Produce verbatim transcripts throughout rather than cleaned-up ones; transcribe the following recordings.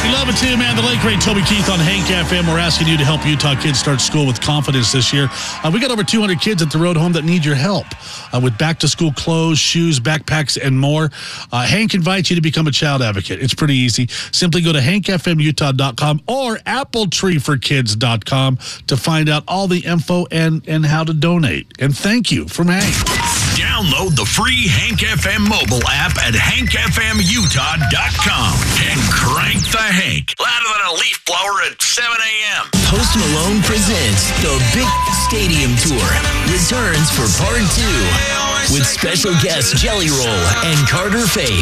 We love it too, man. The late great Toby Keith on Hank F M. We're asking you to help Utah kids start school with confidence this year. Uh, we got over two hundred kids at the Road Home that need your help uh, with back-to-school clothes, shoes, backpacks, and more. Uh, Hank invites you to become a child advocate. It's pretty easy. Simply go to hank f m utah dot com or apple tree for kids dot com to find out all the info and, and how to donate. And thank you from Hank. Download the free Hank F M mobile app at hank f m utah dot com and crank the Hank louder than a leaf blower at seven a.m. Post Malone presents the Big Stadium Tour returns for part two with special guests Jelly Roll and Carter Faith.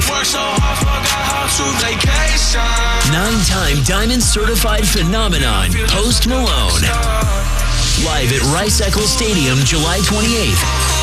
Nine-time Diamond certified phenomenon Post Malone. Live at Rice-Eccles Stadium July twenty-eighth.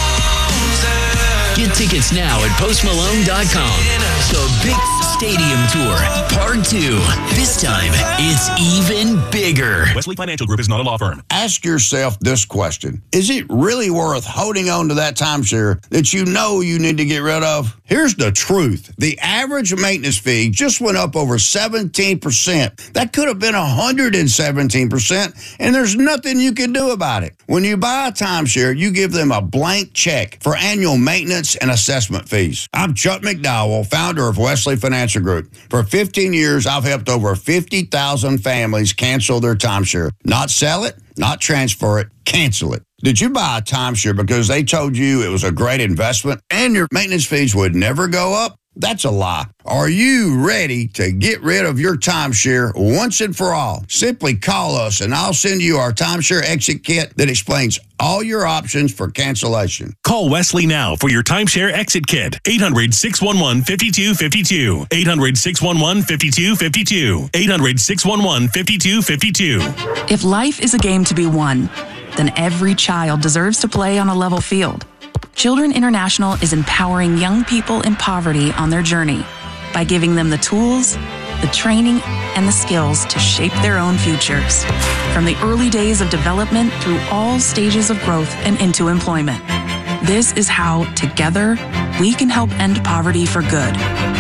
Get tickets now at post malone dot com. The Big Stadium Tour, Part two. This time, it's even bigger. Wesley Financial Group is not a law firm. Ask yourself this question. Is it really worth holding on to that timeshare that you know you need to get rid of? Here's the truth. The average maintenance fee just went up over seventeen percent. That could have been one hundred seventeen percent, and there's nothing you can do about it. When you buy a timeshare, you give them a blank check for annual maintenance and assessment fees. I'm Chuck McDowell, founder of Wesley Financial Group. For fifteen years, I've helped over fifty thousand families cancel their timeshare. Not sell it, not transfer it, cancel it. Did you buy a timeshare because they told you it was a great investment and your maintenance fees would never go up? That's a lie. Are you ready to get rid of your timeshare once and for all? Simply call us and I'll send you our timeshare exit kit that explains all your options for cancellation. Call Wesley now for your timeshare exit kit. eight hundred, six one one, five two five two. eight hundred, six one one, five two five two. eight hundred, six one one, five two five two. If life is a game to be won, then every child deserves to play on a level field. Children International is empowering young people in poverty on their journey by giving them the tools, the training, and the skills to shape their own futures. From the early days of development through all stages of growth and into employment. This is how, together, we can help end poverty for good.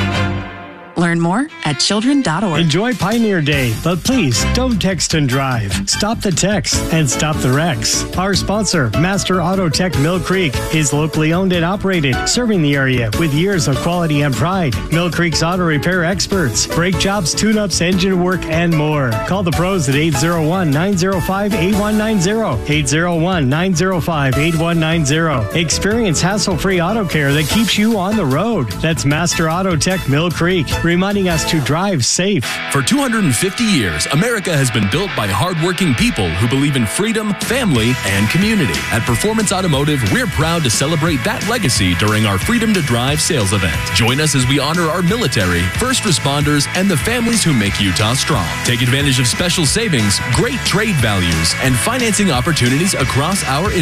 Learn more at children dot org. Enjoy Pioneer Day, but please don't text and drive. Stop the texts and stop the wrecks. Our sponsor, Master Auto Tech Mill Creek, is locally owned and operated, serving the area with years of quality and pride. Mill Creek's auto repair experts, brake jobs, tune-ups, engine work, and more. Call the pros at eight zero one, nine zero five, eight one nine zero. eight zero one, nine zero five, eight one nine zero. Experience hassle-free auto care that keeps you on the road. That's Master Auto Tech Mill Creek, reminding us to drive safe. For two hundred fifty years, America has been built by hardworking people who believe in freedom, family, and community. At Performance Automotive, we're proud to celebrate that legacy during our Freedom to Drive sales event. Join us as we honor our military, first responders, and the families who make Utah strong. Take advantage of special savings, great trade values, and financing opportunities across our